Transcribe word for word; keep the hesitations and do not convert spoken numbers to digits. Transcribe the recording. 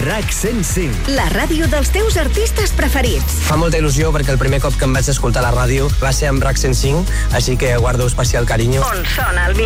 RAC cent cinc. La ràdio dels teus artistes preferits. Fa molta il·lusió perquè el primer cop que em vaig escoltar a la ràdio va ser amb RAC cent cinc, així que guardo especial carinyo. On sona el